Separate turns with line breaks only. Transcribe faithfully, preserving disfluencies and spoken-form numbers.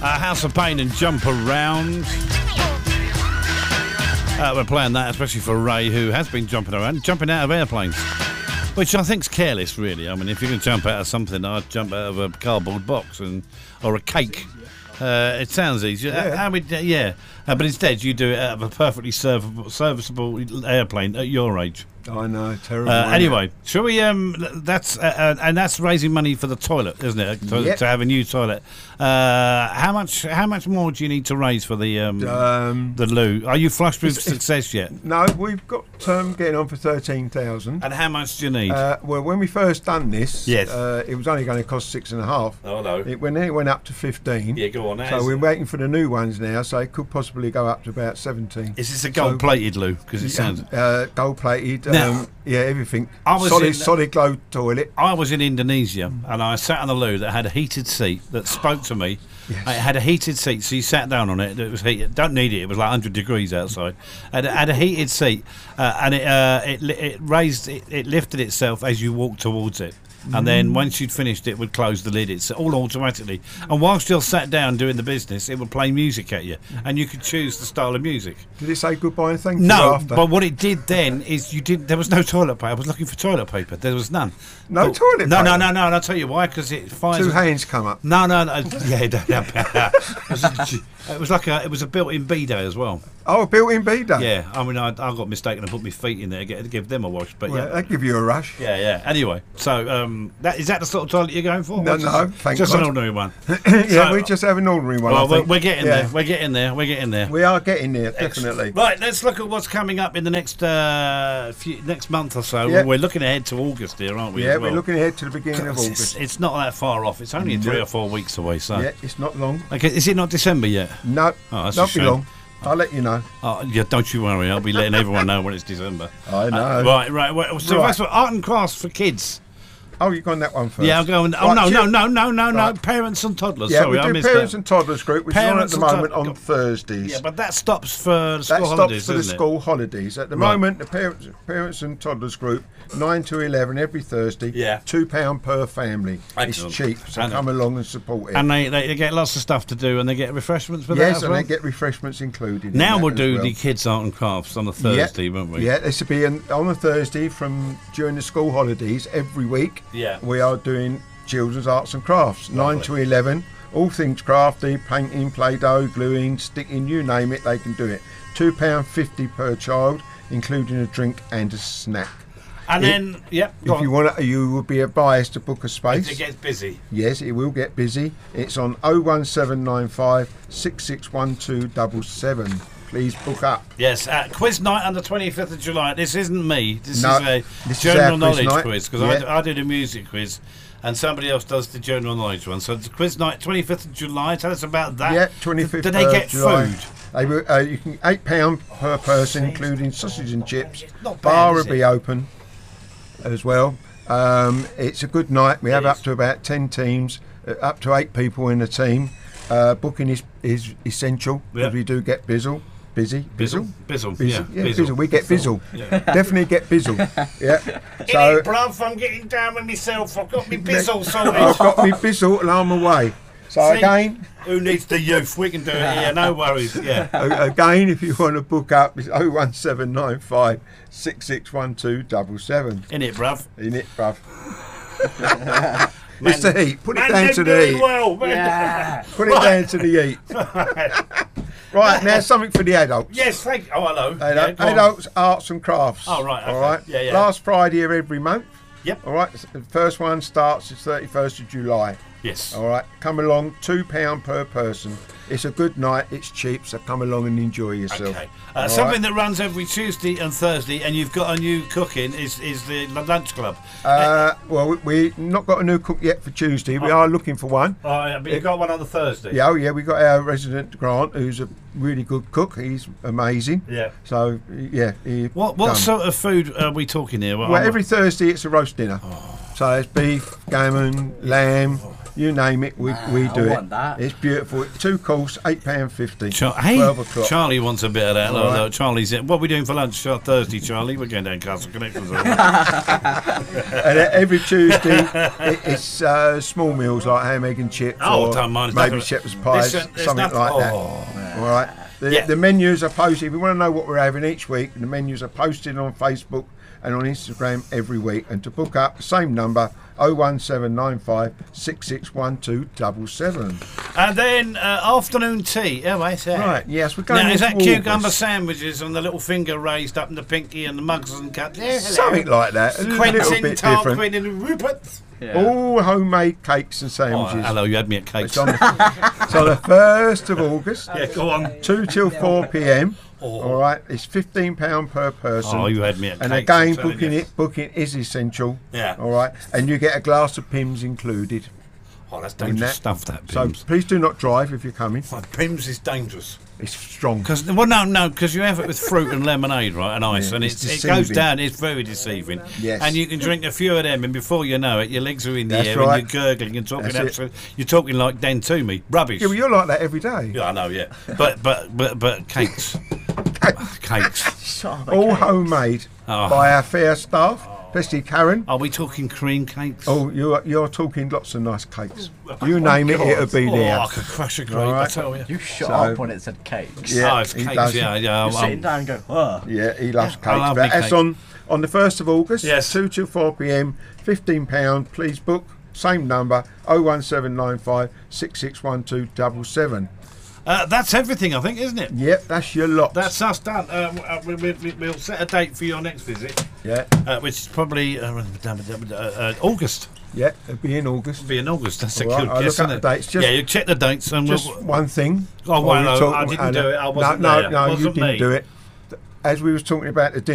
Uh, House of Pain and Jump Around. Uh, we're playing that especially for Ray, who has been jumping around, jumping out of airplanes. Which I think's careless, really. I mean, if you can jump out of something, I'd jump out of a cardboard box and or a cake. Uh, it sounds easy. Yeah, How we, yeah. Uh, but instead, you do it out of a perfectly serviceable, serviceable airplane at your age.
I know, terrible.
Uh, anyway, shall we? Um, that's uh, uh, and that's raising money for the toilet, isn't it? To,
yep.
to have a new toilet. Uh, how much? How much more do you need to raise for the um, um, the loo? Are you flushed with success yet?
No, we've got um, getting on for thirteen thousand.
And how much do you need?
Uh, well, when we first done this,
yes,
uh, it was only going to cost six and a half.
Oh no!
It went it went up to fifteen.
Yeah, go on.
So we're waiting for the new ones now. So it could possibly go up to about seventeen.
Is this a gold-plated so, loo? Because it sounds
uh, gold-plated.
Now,
um, yeah. Everything.
I was
solid,
in,
solid glow toilet.
I was in Indonesia and I sat on the loo that had a heated seat that spoke to me.
Yes.
It had a heated seat, so you sat down on it. It was heated. Don't need it. It was like one hundred degrees outside. And it had a heated seat, uh, and it uh, it it raised it, it lifted itself as you walked towards it. And then once you'd finished, it would close the lid. It's all automatically. And whilst you're sat down doing the business, it would play music at you, and you could choose the style of music.
Did it say goodbye and thank you?
No,
after?
but what it did then is you did. There was no toilet paper. I was looking for toilet paper. There was none.
No
but,
toilet
no,
paper.
No, no, no, no. And I'll tell you why. Because it fires.
Two hands come up.
No, no, no. Yeah, it was like a. It was a built-in bidet as well.
Oh, a built-in bidet.
Yeah, I mean, I, I got mistaken and put my feet in there to, get, to give them a wash. But
well,
yeah,
they give you a rush.
Yeah, yeah. Anyway, so um, that is that the sort of toilet you're going for?
No,
What's
no,
this?
thank
just
God.
an ordinary one.
Yeah,
so,
we just have an ordinary one.
Well,
I think.
we're getting
yeah.
there. We're getting there. We're getting there.
We are getting there, definitely.
Excellent. Right, let's look at what's coming up in the next uh, few, next month or so.
Yep.
We're looking ahead to August here, aren't we?
Yeah,
as well?
we're looking ahead to the beginning of
It's,
August.
it's not that far off. It's only three
No.
or four weeks away. So
yeah, it's not long.
Okay, is it not December yet?
No,
oh, that's
not
a
be
shame.
long. I'll let you know.
Oh, yeah, don't you worry. I'll be letting everyone know when it's December.
I know.
Uh, right, right. Well, so
Right.
that's what art and crafts for kids.
Oh, you've gone that one first.
Yeah, I'll go. And, oh
Right,
no, no,
Jim-
no, no, no, no.
Right.
Parents and toddlers.
Yeah,
Sorry,
we
I
do
missed
parents
that.
and toddlers group, which
Parents
is on at the
and
moment
tod-
on Thursdays.
Yeah, but that stops for the school
that
holidays,
stops for the
doesn't it?
school holidays. At the
Right.
moment, the parents, parents and toddlers group, nine to eleven every Thursday.
Yeah.
two pound per family.
Excellent.
It's cheap, so
And-
come along and support it.
And they, they they get lots of stuff to do, and they get refreshments for that
yes,
as
and
well.
they get refreshments included. in
Now
that
we'll
as
do
well.
the kids' art and crafts on a Thursday, won't we?
Yeah, this will be an, on a Thursday from during the school holidays every week.
Yeah.
We are doing children's arts and crafts,
Lovely.
nine to eleven. All things crafty, painting, play-doh, gluing, sticking, you name it, they can do it. two pounds fifty per child, including a drink and a snack.
And
It-
then, yep. go
If you
on.
want to, you will be advised to book a space.
If it gets busy.
Yes, it will get busy. It's on oh one seven nine five, six six one two seven seven. Please book up.
Yes, uh, quiz night on the twenty-fifth of July. This isn't me. This
No,
is a
this is
general
our quiz
knowledge
night.
quiz because
Yeah.
I, I do the music quiz, and somebody else does the general knowledge one. So the quiz night, twenty-fifth of July. Tell us about that.
Yeah, twenty-fifth
Do they
of
get
July.
food?
They will, uh, you can eight pound per person, including sausage and chips.
Not bad,
Bar
is
will be
it?
open as well. Um, it's a good night. We
It
have
is.
up to about ten teams, uh, up to eight people in a team. Uh, booking is is essential because
Yeah.
we do get bizzle, busy,
Bizzle, bizzle,
Bizzle?
yeah,
yeah,
bizzle.
bizzle. We get bizzle.
Yeah.
Definitely get bizzle. Yeah.
In
So
it, bruv, I'm getting down with myself. I've got me bizzle sorted.
I've got me bizzle and I'm away. So
See?
again,
Who needs the youth? We can do it here. No worries. Yeah.
a- again, if you want to book up, it's oh one seven nine five, six six one two seven seven.
In it, bruv.
In it, bruv.
Man-
It's the heat. Put it
Man,
down
they're
to the
doing
heat.
well. man.
Yeah.
Put it down to the heat. Right, now something for the adults.
Yes, thank you. Oh, hello.
Adult-
Yeah, go on.
adults, arts and crafts.
Oh, right, okay.
All right.
Yeah, yeah.
Last Friday of every month.
Yep.
All right. The first one starts the thirty-first of July.
Yes.
All right. Come along, two pound per person. It's a good night. It's cheap, so come along and enjoy yourself.
Okay. Uh,
All
something
right?
that runs every Tuesday and Thursday, and you've got a new cook in, is is the lunch club.
Uh, well, we- we've not got a new cook yet for Tuesday. We
Oh.
are looking for one.
Oh, yeah, but you've got one on the Thursday.
Yeah, oh yeah, we got our resident Grant, who's a really good cook. He's amazing.
Yeah.
So yeah, he
What what
done.
sort of food are we talking here? What-
Well,
I'm-
every Thursday it's a roast dinner. So it's beef, gammon, lamb, you name it, we,
Man,
we
I
do it.
want that.
It's beautiful. Two course, eight pound fifty.
Char- hey,
twelve o'clock.
Charlie wants a bit of that.
All
Look,
right.
look, Charlie's in. What are we doing for lunch uh, Thursday, Charlie? We're going down Castle Connections.
And uh, every Tuesday, it, it's uh, small meals like ham, egg, and chips,
Oh,
or
don't mind.
maybe
There's
shepherd's pies,
Listen, there's
something
nothing-
like that.
oh.
All right. The,
Yeah.
the menus are posted. If you want to know what we're having each week, the menus are posted on Facebook and on Instagram every week. And to book up, same number: oh one seven nine five six six one two seven seven.
And then uh, afternoon tea. Oh, wait, yeah.
Right. Yes, we're going.
Now, is
into
that cucumber
August.
sandwiches and the little finger raised up and the pinky and the mugs and cups? Yeah, hello.
Something like that. A little
Quentin
bit different.
Tarquin and Rupert.
Yeah.
All homemade cakes and
Oh,
sandwiches.
hello, you had me at cakes.
It's on the, it's on the first of August.
Yeah, go on.
two till four p.m.
Oh.
All right, it's fifteen pound per person.
Oh, you had me at
and
cakes.
again,
I'm telling
booking
you.
it, booking is essential.
Yeah.
All right, and you get a glass of Pimm's included.
Oh, that's
in
dangerous
that.
stuff, that
So
Pimm's.
please do not drive if you're coming.
Oh, Pimm's is dangerous.
It's strong.
Because well, no, no, because you have it with fruit and lemonade, right, and ice,
Yeah,
and
it's
it's, it goes
deceiving.
down. It's very deceiving.
Yes.
And you can drink a few of them, and before you know it, your legs are in the
That's
air,
right.
and you're gurgling and talking
That's it.
absolute. You're talking like Dan Toomey, rubbish.
Yeah, well, you're like that every day.
Yeah, I know, yeah. But but but but cakes, cakes.
Shut up,
All
okay.
homemade
Oh.
by our fair staff, especially Karen.
Are we talking cream cakes?
Oh, you're you're talking lots of nice cakes. You name it, it'll be
Oh,
there.
I could crush a grape.
All
I
right.
tell you.
You shut
So-
up when it said cakes.
Yeah,
oh, it's
he
cakes.
does.
Yeah, yeah.
You're
um,
sitting down and go, oh.
Yeah, he loves
I
cakes.
love
But
me
that's
cake.
on on the first of August.
Yes.
two till four p.m. fifteen pound. Please book. Same number: oh one seven nine five six six one two seven seven.
Uh, that's everything, I think, isn't it?
Yep, that's your lot.
That's us done. Uh, w- uh, we, we, we- we'll set a date for your next visit,
yeah,
uh, which is probably uh, uh, uh, August.
yeah. It'll be in August.
Be in August. That's a
All right,
good
I'll
guess,
look up
isn't
the
it?
dates. Just-
yeah, you check the dates and
Just
we'll.
one thing.
Oh,
while
well,
we're
no,
talking-
I didn't
and,
do
uh,
it. I wasn't
no,
there.
no, no.
Wasn't
You didn't
me.
do it. As we was talking about the dinner.